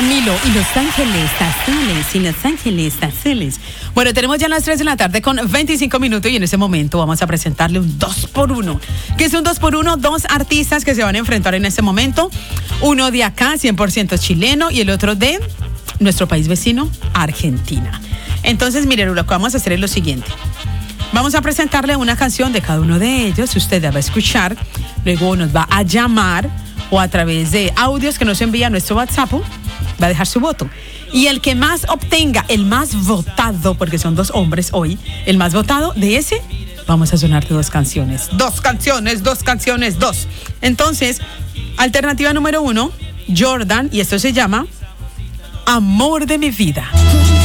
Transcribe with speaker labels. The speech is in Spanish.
Speaker 1: Camilo y Los Ángeles Azules y Los Ángeles Azules. Bueno, tenemos ya las 3 de la tarde con 25 minutos y en ese momento vamos a presentarle un 2x1. ¿Qué es un 2x1? Dos artistas que se van a enfrentar en este momento. Uno de acá, 100% chileno, y el otro de nuestro país vecino, Argentina. Entonces, miren, lo que vamos a hacer es lo siguiente. Vamos a presentarle una canción de cada uno de ellos. Usted la va a escuchar, luego nos va a llamar o a través de audios que nos envía a nuestro WhatsApp, va a dejar su voto. Y el que más obtenga, el más votado, porque son dos hombres hoy, el más votado de ese, vamos a sonarte dos canciones. Dos canciones. Entonces, alternativa número 1, Jordan, y esto se llama Amor de mi vida.